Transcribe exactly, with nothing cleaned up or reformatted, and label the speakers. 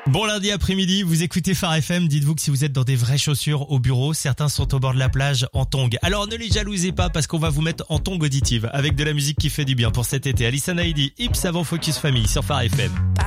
Speaker 1: Bon lundi après-midi, vous écoutez Phare F M, dites-vous que si vous êtes dans des vraies chaussures au bureau, certains sont au bord de la plage en tongs. Alors ne les jalousez pas parce qu'on va vous mettre en tongs auditive avec de la musique qui fait du bien pour cet été. Alison Heidi, Ips avant Focus Family sur Phare F M.